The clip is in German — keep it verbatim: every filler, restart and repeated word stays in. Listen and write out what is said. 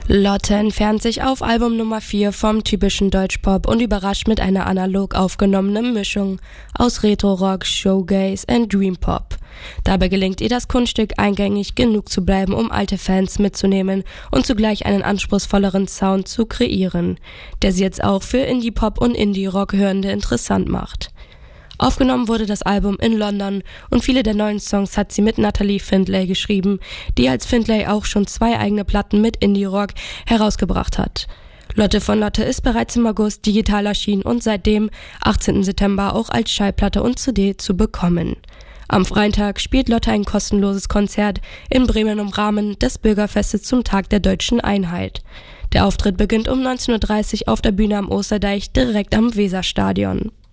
Lotte entfernt sich auf Album Nummer vier vom typischen Deutschpop und überrascht mit einer analog aufgenommenen Mischung aus Retro-Rock, Showgaze und Dream-Pop. Dabei gelingt ihr das Kunststück eingängig genug zu bleiben, um alte Fans mitzunehmen und zugleich einen anspruchsvolleren Sound zu kreieren, der sie jetzt auch für Indie-Pop und Indie-Rock-Hörende interessant macht. Aufgenommen wurde das Album in London und viele der neuen Songs hat sie mit Natalie Findlay geschrieben, die als Findlay auch schon zwei eigene Platten mit Indie-Rock herausgebracht hat. Lotte von Lotte ist bereits im August digital erschienen und seitdem achtzehnten September auch als Schallplatte und C D zu bekommen. Am Freitag spielt Lotte ein kostenloses Konzert in Bremen im Rahmen des Bürgerfestes zum Tag der Deutschen Einheit. Der Auftritt beginnt um neunzehn Uhr dreißig auf der Bühne am Osterdeich direkt am Weserstadion.